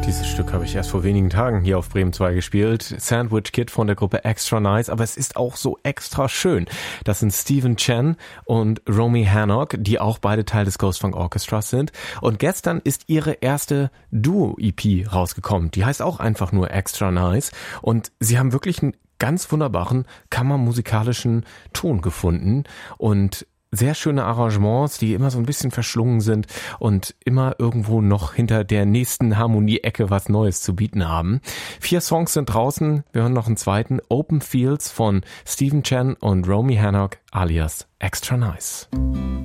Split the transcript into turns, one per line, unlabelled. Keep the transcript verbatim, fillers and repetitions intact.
Dieses Stück habe ich erst vor wenigen Tagen hier auf Bremen zwei gespielt. Sandwich Kid von der Gruppe Extra Nice, aber es ist auch so extra schön. Das sind Stephen Chen und Romy Hancock, die auch beide Teil des Ghost Funk Orchestras sind. Und gestern ist ihre erste Duo-E P rausgekommen. Die heißt auch einfach nur Extra Nice. Und sie haben wirklich einen ganz wunderbaren kammermusikalischen Ton gefunden und sehr schöne Arrangements, die immer so ein bisschen verschlungen sind und immer irgendwo noch hinter der nächsten Harmonieecke was Neues zu bieten haben. Vier Songs sind draußen. Wir hören noch einen zweiten. Open Fields von Stephen Chen und Romy Hancock alias Extra Nice.